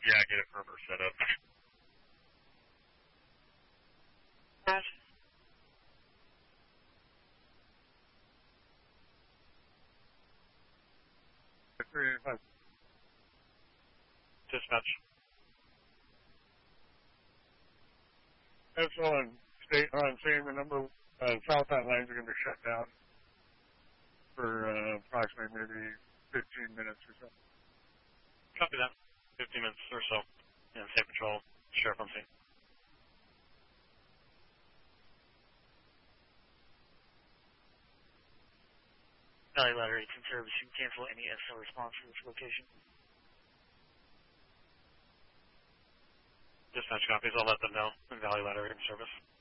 Yeah, get it further set up. Dispatch. That's on state on saying the number southbound lines are going to be shut down for approximately maybe 15 minutes or so. Copy that. 15 minutes or so. And State Patrol, Sheriff on scene. Valley Ladder 18 service, you can cancel any SL response to this location. Dispatch copies. I'll let them know in Valley Ladder 18 service.